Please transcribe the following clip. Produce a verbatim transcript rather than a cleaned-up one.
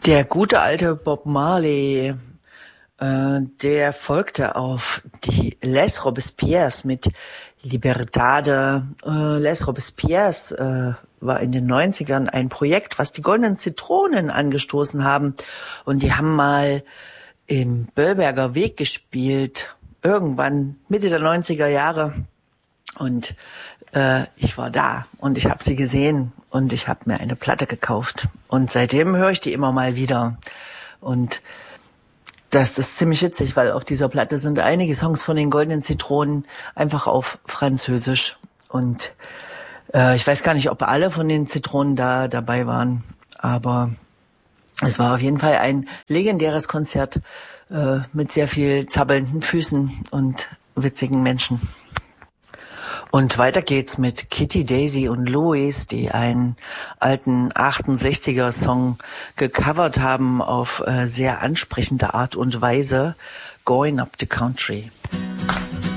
Der gute alte Bob Marley, äh, der folgte auf die Les Robespierres mit Libertade. Äh, Les Robespierres äh, war in den neunzigern ein Projekt, was die Goldenen Zitronen angestoßen haben. Und die haben mal im Böllberger Weg gespielt, irgendwann Mitte der neunziger Jahre. Und äh, ich war da und ich habe sie gesehen und ich habe mir eine Platte gekauft. Und seitdem höre ich die immer mal wieder. Und das ist ziemlich witzig, weil auf dieser Platte sind einige Songs von den Goldenen Zitronen einfach auf Französisch. Und äh, ich weiß gar nicht, ob alle von den Zitronen da dabei waren, aber es war auf jeden Fall ein legendäres Konzert äh, mit sehr viel zappelnden Füßen und witzigen Menschen. Und weiter geht's mit Kitty, Daisy und Louis, die einen alten achtundsechziger Song gecovert haben auf äh, sehr ansprechende Art und Weise, Going Up the Country.